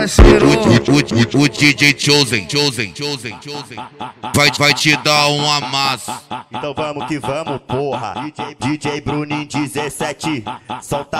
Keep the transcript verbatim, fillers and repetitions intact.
parceiro. O, o, o, o D J Chosen, Chosen, Chosen, Chosen vai, vai te dar um amasso. Então vamos que vamos, porra. D J, D J Bruninho dezessete, solta